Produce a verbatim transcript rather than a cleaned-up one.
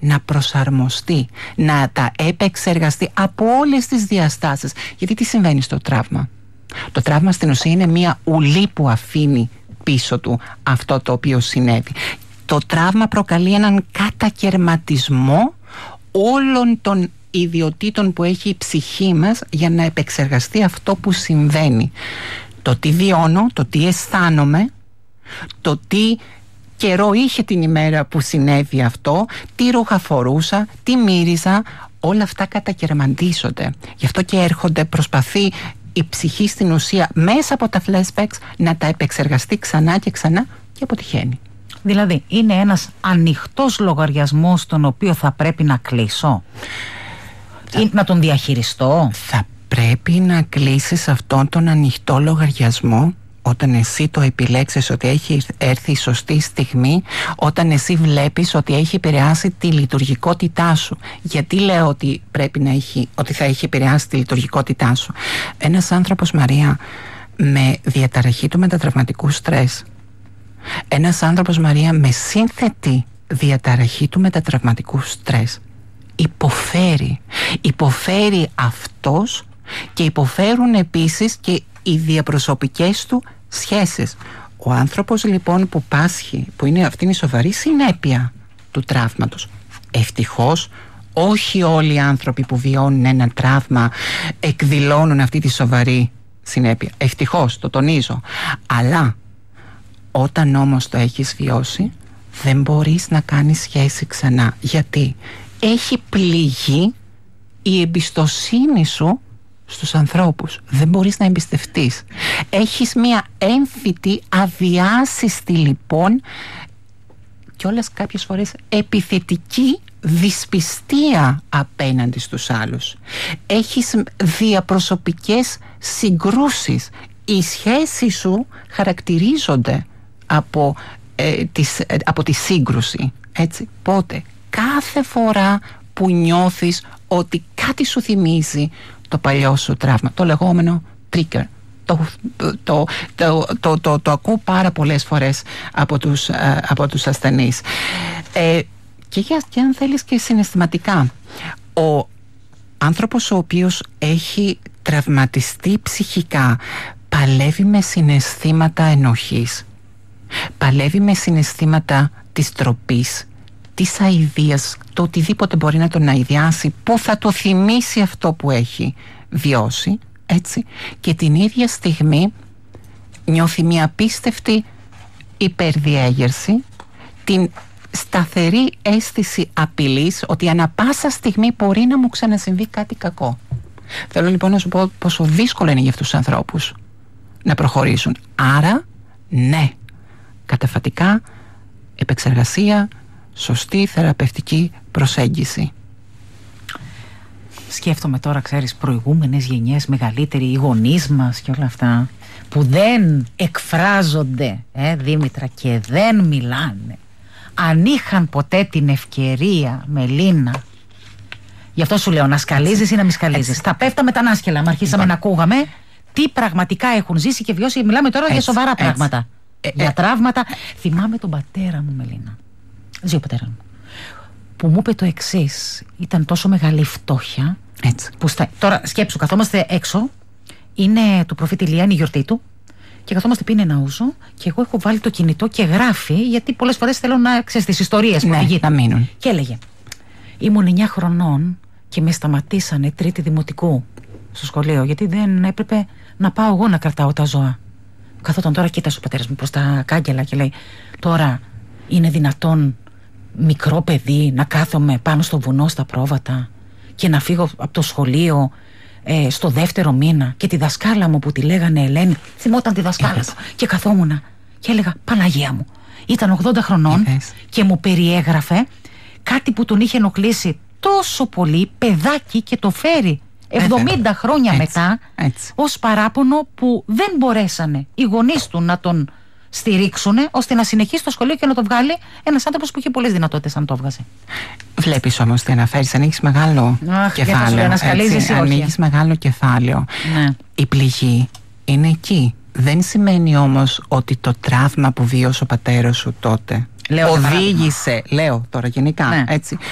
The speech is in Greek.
να προσαρμοστεί, να τα επεξεργαστεί από όλες τις διαστάσεις. Γιατί τι συμβαίνει στο τραύμα? Το τραύμα στην ουσία είναι μια ουλή που αφήνει πίσω του αυτό το οποίο συνέβη. Το τραύμα προκαλεί έναν κατακερματισμό όλων των ιδιωτήτων που έχει η ψυχή μας για να επεξεργαστεί αυτό που συμβαίνει. Το τι βιώνω, το τι αισθάνομαι, το τι καιρό είχε την ημέρα που συνέβη αυτό, τι ρούχα φορούσα, τι μύριζα, όλα αυτά κατακερματίζονται. Γι' αυτό και έρχονται, προσπαθεί η ψυχή στην ουσία μέσα από τα flashbacks να τα επεξεργαστεί ξανά και ξανά και αποτυχαίνει. Δηλαδή είναι ένας ανοιχτός λογαριασμός τον οποίο θα πρέπει να κλείσω θα... ή να τον διαχειριστώ? Θα πρέπει να κλείσεις αυτόν τον ανοιχτό λογαριασμό όταν εσύ το επιλέξεις ότι έχει έρθει η σωστή στιγμή, όταν εσύ βλέπεις ότι έχει επηρεάσει τη λειτουργικότητά σου. Γιατί λέω ότι, πρέπει να έχει, ότι θα έχει επηρεάσει τη λειτουργικότητά σου? Ένας άνθρωπος, Μαρία, με διαταραχή του μετατραυματικού στρες, ένας άνθρωπος, Μαρία, με σύνθετη διαταραχή του μετατραυματικού στρες υποφέρει. Υποφέρει αυτός και υποφέρουν επίσης και οι διαπροσωπικές του σχέσεις. Ο άνθρωπος λοιπόν που πάσχει, που είναι αυτή είναι η σοβαρή συνέπεια του τραύματος. Ευτυχώς όχι όλοι οι άνθρωποι που βιώνουν ένα τραύμα εκδηλώνουν αυτή τη σοβαρή συνέπεια. Ευτυχώς, το τονίζω. Αλλά όταν όμως το έχεις βιώσει, δεν μπορείς να κάνεις σχέση ξανά. Γιατί έχει πληγεί η εμπιστοσύνη σου στους ανθρώπους. Δεν μπορείς να εμπιστευτείς. Έχεις μια έμφυτη, αδιάσυστη λοιπόν και όλες κάποιες φορές επιθετική δυσπιστία απέναντι στους άλλους. Έχεις διαπροσωπικές συγκρούσεις. Οι σχέσεις σου χαρακτηρίζονται από, ε, τις, ε, από τη σύγκρουση. Έτσι. Πότε? Κάθε φορά που νιώθεις ότι κάτι σου θυμίζει το παλιό σου τραύμα, το λεγόμενο trigger. Το, το, το, το, το, το, το ακούω πάρα πολλές φορές από τους, από τους ασθενείς. Ε, και, για, και αν θέλεις και συναισθηματικά, ο άνθρωπος ο οποίος έχει τραυματιστεί ψυχικά παλεύει με συναισθήματα ενοχής, παλεύει με συναισθήματα της ντροπής, της αηδίας, το οτιδήποτε μπορεί να τον αηδιάσει, που θα το θυμίσει αυτό που έχει βιώσει, έτσι, και την ίδια στιγμή νιώθει μια απίστευτη υπερδιέγερση, την σταθερή αίσθηση απειλής ότι ανα πάσα στιγμή μπορεί να μου ξανασυμβεί κάτι κακό. Θέλω λοιπόν να σου πω πόσο δύσκολο είναι για αυτούς τους ανθρώπους να προχωρήσουν. Άρα, ναι, καταφατικά, επεξεργασία, σωστή θεραπευτική προσέγγιση. Σκέφτομαι τώρα, ξέρεις, προηγούμενες γενιές, μεγαλύτεροι, οι γονείς μας και όλα αυτά, που δεν εκφράζονται, ε, Δήμητρα, και δεν μιλάνε. Αν είχαν ποτέ την ευκαιρία, Μελίνα, γι' αυτό σου λέω, να σκαλίζεις ή να μη σκαλίζεις. Θα πέφταμε τα νάσκελα, αν αρχίσαμε να ακούγαμε τι πραγματικά έχουν ζήσει και βιώσει. Μιλάμε τώρα έτσι, για σοβαρά έτσι. πράγματα. Ε, για ε, τραύματα. Θυμάμαι τον πατέρα μου, Μελίνα. Ζει ο πατέρα μου. Που μου είπε το εξής. Ήταν τόσο μεγάλη φτώχεια. Έτσι. Που στα... Τώρα σκέψου, καθόμαστε έξω. Είναι του προφήτη Ηλία, είναι η γιορτή του. Και καθόμαστε πίνει ένα ούζο. Και εγώ έχω βάλει το κινητό και γράφει. Γιατί πολλές φορές θέλω να ξέρεις τις ιστορίες που ναι, θα μείνουν. Και έλεγε: ήμουν εννιά χρονών και με σταματήσανε τρίτη δημοτικού στο σχολείο. Γιατί δεν έπρεπε να πάω εγώ να κρατάω τα ζώα. Καθόταν τώρα, κοίτασε ο πατέρας μου προς τα κάγκελα και λέει: τώρα είναι δυνατόν μικρό παιδί να κάθομαι πάνω στο βουνό στα πρόβατα και να φύγω από το σχολείο ε, στο δεύτερο μήνα, και τη δασκάλα μου που τη λέγανε Ελένη, θυμόταν τη δασκάλα του, και καθόμουνα και έλεγα: Παναγία μου, ήταν ογδόντα χρονών και μου περιέγραφε κάτι που τον είχε ενοχλήσει τόσο πολύ, παιδάκι, και το φέρει εβδομήντα χρόνια έτσι, μετά έτσι. ως παράπονο που δεν μπορέσανε οι γονείς του να τον στηρίξουν ώστε να συνεχίσει το σχολείο και να το βγάλει ένας άνθρωπος που είχε πολλές δυνατότητες αν το έβγαζε. Βλέπεις όμως τι αναφέρεις, ανοίγεις μεγάλο Αχ, κεφάλαιο. Έτσι, ανοίγεις μεγάλο κεφάλαιο. Ναι. Η πληγή είναι εκεί. Δεν σημαίνει όμως ότι το τραύμα που βίωσε ο πατέρας σου τότε λέω οδήγησε, λέω τώρα γενικά, ναι. έτσι,